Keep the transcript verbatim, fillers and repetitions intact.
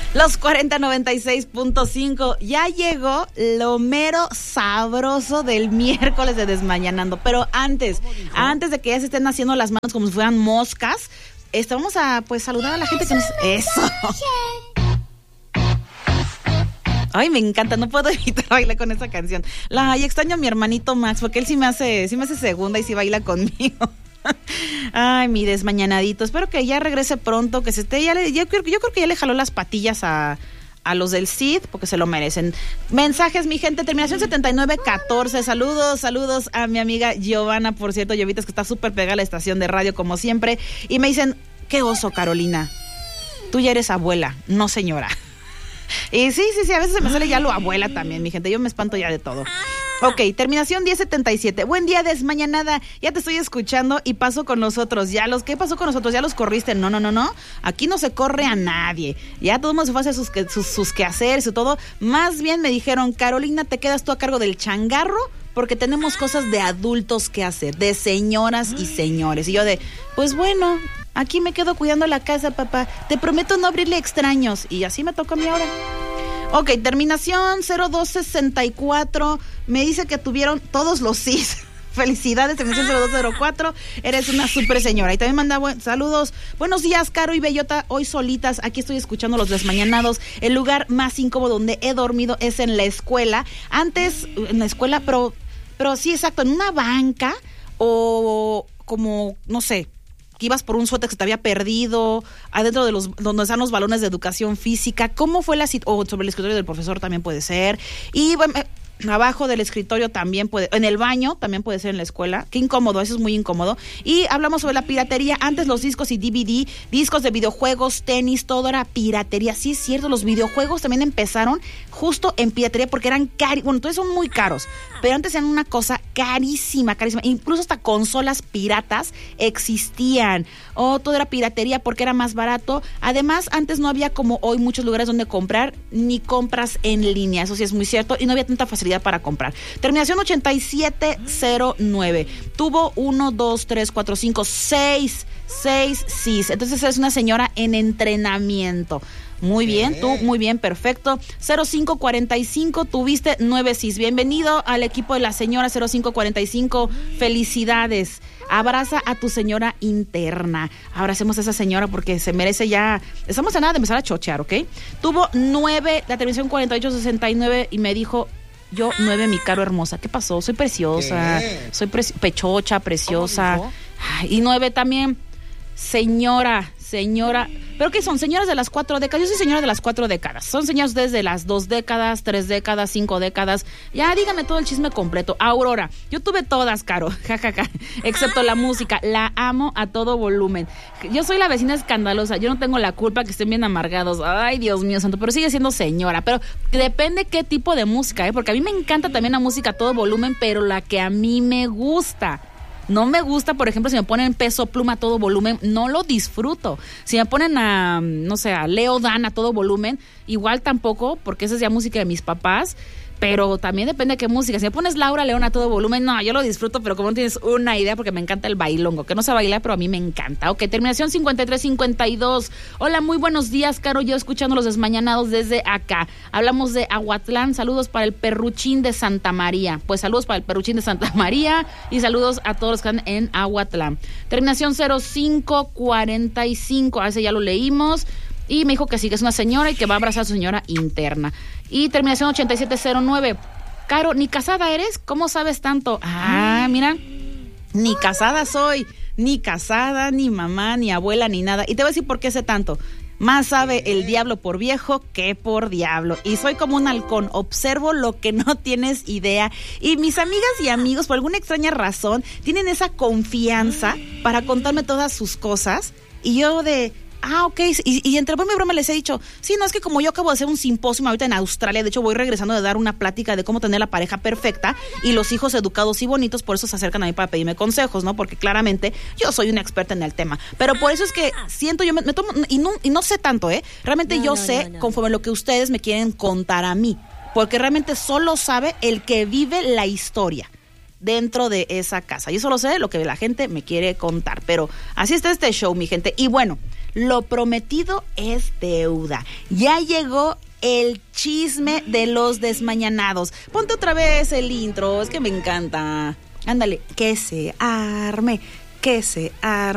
Los cuarenta noventa y seis punto cinco, ya llegó lo mero sabroso del miércoles de Desmañanando. Pero antes, antes de que ya se estén haciendo las manos como si fueran moscas, este, vamos a pues saludar a la gente que nos... ¡Eso! Ay, me encanta, no puedo evitar bailar con esa canción. La, y extraño a mi hermanito Max, porque él sí me hace, sí me hace segunda y sí baila conmigo. Ay, mi desmañanadito. Espero que ya regrese pronto, que se esté, ya le, yo, creo, yo creo que ya le jaló las patillas a, a los del C I D, porque se lo merecen. Mensajes, mi gente, terminación setenta y nueve catorce. Saludos, saludos a mi amiga Giovanna, por cierto, Llovitas, que está súper pegada a la estación de radio, como siempre. Y me dicen, qué oso, Carolina. Tú ya eres abuela, no señora. Y sí, sí, sí, a veces se me sale ya lo abuela también, mi gente. Yo me espanto ya de todo. Ok, terminación diez setenta y siete. Buen día, Desmañanada. Ya te estoy escuchando y paso con nosotros. Ya los, ¿qué pasó con nosotros? ¿Ya los corriste? No, no, no, no. Aquí no se corre a nadie. Ya todo el mundo se fue a hacer sus, sus, sus quehaceres y todo. Más bien me dijeron, Carolina, te quedas tú a cargo del changarro, porque tenemos cosas de adultos que hacer, de señoras y señores. Y yo de, pues bueno, aquí me quedo cuidando la casa, papá. Te prometo no abrirle extraños. Y así me tocó a mí ahora. Ok, terminación cero dos sesenta y cuatro. Me dice que tuvieron todos los sí. Felicidades, terminación cero dos cero cuatro. Eres una super señora. Y también manda buen, saludos. Buenos días, Caro y Bellota. Hoy solitas, aquí estoy escuchando los Desmañanados. El lugar más incómodo donde he dormido es en la escuela. Antes, en la escuela, pero, pero sí, exacto, en una banca o como, no sé, que ibas por un suéter que se te había perdido, adentro de los donde están los balones de educación física. ¿Cómo fue la situación? O sobre el escritorio del profesor también puede ser. Y bueno, abajo del escritorio también puede, en el baño también puede ser en la escuela. Qué incómodo, eso es muy incómodo. Y hablamos sobre la piratería. Antes los discos y D V D, discos de videojuegos, tenis, todo era piratería. Sí es cierto, los videojuegos también empezaron justo en piratería porque eran caros. Bueno, entonces son muy caros, pero antes eran una cosa carísima, carísima. Incluso hasta consolas piratas existían. Oh, todo era piratería porque era más barato. Además, antes no había como hoy muchos lugares donde comprar, ni compras en línea. Eso sí es muy cierto. Y no había tanta facilidad para comprar. Terminación ochenta y siete cero nueve. Tuvo uno, dos, tres, cuatro, cinco, seis, seis cis. Entonces es una señora en entrenamiento. Muy bien, tú, muy bien, perfecto. cero cinco cuarenta y cinco, tuviste nueve cis. Bienvenido al equipo de la señora cero cinco cuarenta y cinco. Felicidades. Abraza a tu señora interna. Abracemos a esa señora porque se merece ya. Estamos a nada de empezar a chochear, ¿ok? Tuvo nueve, la terminación cuarenta y ocho sesenta y nueve y me dijo, yo nueve, mi Caro hermosa. ¿Qué pasó? Soy preciosa. ¿Qué? Soy pre- pechocha, preciosa. Ay, y nueve también, señora, señora. ¿Pero qué son? Señoras de las cuatro décadas. Yo soy señora de las cuatro décadas. Son señoras desde las dos décadas, tres décadas, cinco décadas. Ya, dígame todo el chisme completo. Aurora, yo tuve todas, Caro. Jajaja. Ja, ja. Excepto la música. La amo a todo volumen. Yo soy la vecina escandalosa. Yo no tengo la culpa que estén bien amargados. Ay, Dios mío santo. Pero sigue siendo señora. Pero depende qué tipo de música, ¿eh? Porque a mí me encanta también la música a todo volumen, pero la que a mí me gusta. No me gusta, por ejemplo, si me ponen Peso Pluma a todo volumen, no lo disfruto. Si me ponen a, no sé, a Leo Dan a todo volumen, igual tampoco, porque esa es ya música de mis papás. Pero también depende de qué música. Si me pones Laura León a todo volumen, no, yo lo disfruto, pero como no tienes una idea, porque me encanta el bailongo, que no sé bailar, pero a mí me encanta. Ok, terminación cincuenta y tres cincuenta y dos. Hola, muy buenos días, Caro, yo escuchando los Desmañanados desde acá. Hablamos de Aguatlán, saludos para el Perruchín de Santa María. Pues saludos para el Perruchín de Santa María y saludos a todos los que están en Aguatlán. Terminación cero cinco cuarenta y cinco, a ese ya lo leímos. Y me dijo que sí, que es una señora y que va a abrazar a su señora interna. Y terminación ochenta y siete cero nueve. Caro, ¿ni casada eres? ¿Cómo sabes tanto? Ah, mira, ni casada soy, ni casada, ni mamá, ni abuela, ni nada. Y te voy a decir por qué sé tanto. Más sabe el diablo por viejo que por diablo. Y soy como un halcón, observo lo que no tienes idea. Y mis amigas y amigos, por alguna extraña razón, tienen esa confianza para contarme todas sus cosas. Y yo de... Ah, ok, y, y entre broma y broma les he dicho, sí, no, es que como yo acabo de hacer un simposio ahorita en Australia, de hecho voy regresando de dar una plática de cómo tener la pareja perfecta y los hijos educados y bonitos, por eso se acercan a mí para pedirme consejos, ¿no? Porque claramente yo soy una experta en el tema, pero por eso es que siento, yo me, me tomo, y no, y no sé tanto, ¿eh? Realmente no, yo no, sé no, no, conforme no. Lo que ustedes me quieren contar a mí, porque realmente solo sabe el que vive la historia dentro de esa casa. Yo solo sé lo que la gente me quiere contar, pero así está este show, mi gente. Y bueno, lo prometido es deuda. Ya llegó el chisme de los desmañanados. Ponte otra vez el intro, es que me encanta. Ándale, que se arme, que se arme.